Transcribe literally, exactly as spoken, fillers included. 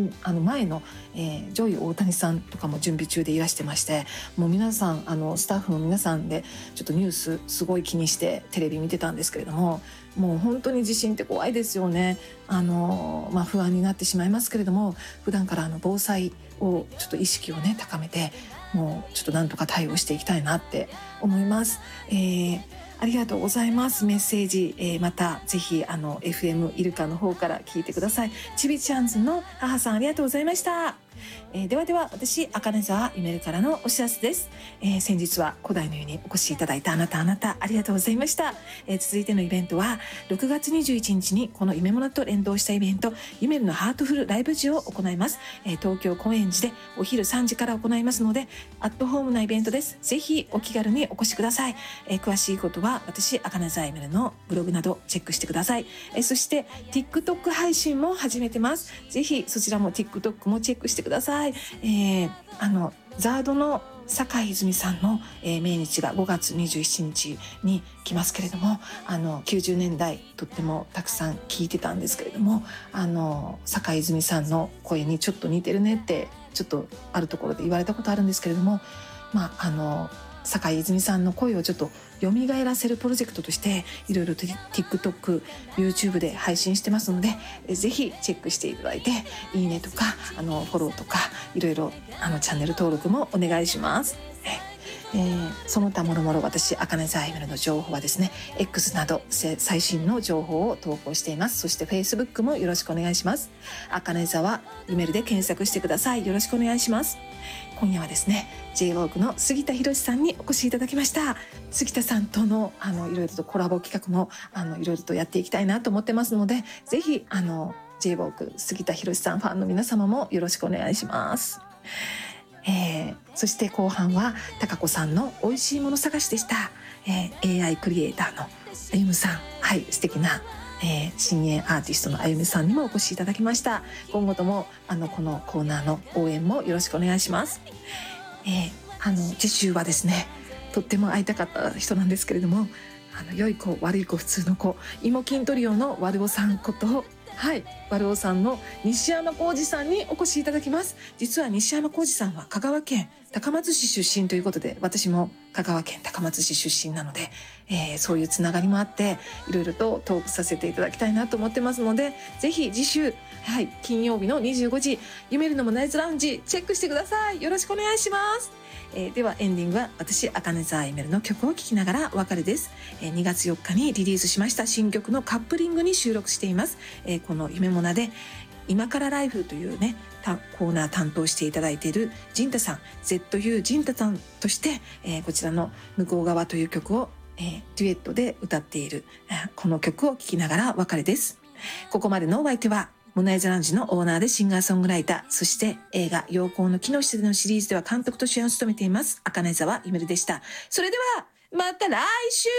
ンあの前の、えー、ジョイ大谷さんとかも準備中でいらしてまして、もう皆さんあのスタッフの皆さんでちょっとニュースすごい気にしてテレビ見てたんですけれども、もう本当に地震って怖いですよね。あの、まあ、不安になってしまいますけれども、普段からあの防災をちょっと意識をね高めて、もうちょっとなんとか対応していきたいなって思います。えーありがとうございます。メッセージ、えー、またぜひあの エフエム イルカの方から聞いてください。ちびちゃんズの母さん、ありがとうございました。えー、ではでは私赤根沢ゆめるからのお知らせです。えー、先日は古代の湯にお越しいただいたあなたあなたありがとうございました。えー、続いてのイベントはろくがつにじゅういちにちにこの夢ものと連動したイベント、ゆめるのハートフルライブ時を行います。えー、東京高円寺でお昼さんじから行いますので、アットホームなイベントです。ぜひお気軽にお越しください。えー、詳しいことは私赤根沢ゆめるのブログなどチェックしてください。えー、そして TikTok 配信も始めてます。ぜひそちらも TikTok もチェックしてください。えー、あのザードの坂井泉さんの、えー、命日がごがつにじゅうしちにちに来ますけれども、あのきゅうじゅうねんだいとってもたくさん聞いてたんですけれども、あの坂井泉さんの声にちょっと似てるねってちょっとあるところで言われたことあるんですけれども、まああの坂井泉さんの声をちょっと蘇らせるプロジェクトとしていろいろと TikTok、YouTube で配信してますので、ぜひチェックしていただいて、いいねとかあのフォローとかいろいろあのチャンネル登録もお願いします。えー、その他もろもろ私赤根沢ゆめるの情報はですね X など最新の情報を投稿しています。そして Facebook もよろしくお願いします。赤根沢ゆめるで検索してください。よろしくお願いします。今夜はですね ジェイウォーク の杉田博さんにお越しいただきました。杉田さんとのあのいろいろとコラボ企画もあのいろいろとやっていきたいなと思ってますので、ぜひあの ジェイウォーク 杉田博さんファンの皆様もよろしくお願いします。えー、そして後半は高子さんの美味しいもの探しでした。えー、エーアイ クリエイターのあゆむさん、はい、素敵な、えー、新鋭アーティストのあゆむさんにもお越しいただきました。今後ともあのこのコーナーの応援もよろしくお願いします。えー、あの次週はですねとっても会いたかった人なんですけれども、あの良い子悪い子普通の子芋筋トリオの悪尾さんことはい、悪尾さんの西山浩二さんにお越しいただきます。実は西山浩二さんは香川県高松市出身ということで、私も香川県高松市出身なので、えー、そういうつながりもあっていろいろとトークさせていただきたいなと思ってますので、ぜひ次週、はい、金曜日のにじゅうごじ夢るのもナイズラウンジチェックしてください。よろしくお願いします。えー、ではエンディングは私赤根沢ゆめるの曲を聴きながらお別れです。えー、にがつよっかにリリースしました新曲のカップリングに収録しています。えー、この夢もなで今からライフというねコーナー担当していただいているジンタさん ゼットユー ジンタさんとして、えー、こちらの向こう側という曲を、えー、デュエットで歌っている、えー、この曲を聴きながらお別れです。ここまでのお相手はモナイザランジのオーナーでシンガーソングライター、そして映画陽光の木の下でのシリーズでは監督と主演を務めています赤根沢ゆめるでした。それではまた来週。